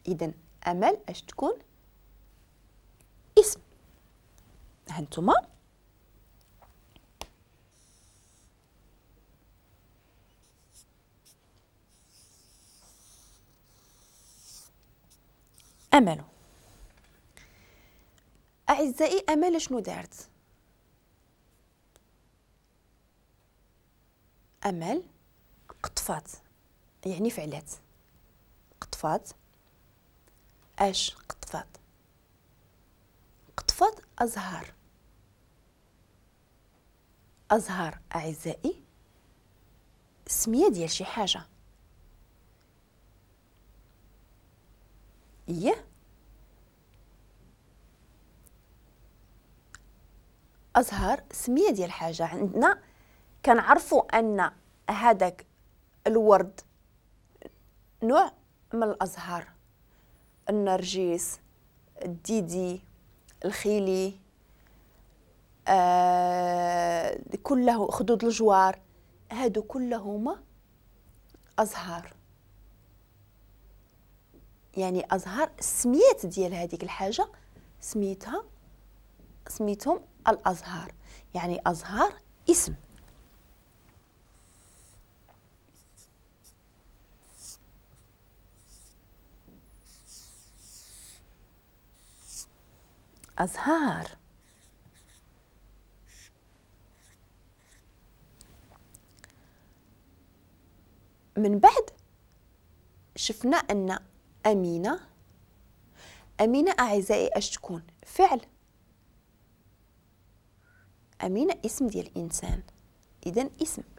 إذن أمل اش تكون؟ اسم. هانتوما أمل. أعزائي، أمل شنو دارت؟ أمل قطفات، يعني فعلات. قطفات. اش قطفات؟ قطفات أزهار. أزهار أعزائي سمية ديال شي حاجة. أزهار سمية ديال حاجة. عندنا كنعرفوا أن هذاك الورد نوع من الأزهار، النرجس، الديدي، الخيلي، كله خدود الجوار، هادو كلهما أزهار. يعني أزهار سميات ديال هذيك الحاجة سميتهم الأزهار. يعني أزهار اسم. أزهار. من بعد شفنا أن أمينة أعزائي اش تكون؟ فعل. أمينة اسم ديال الإنسان، إذن اسم.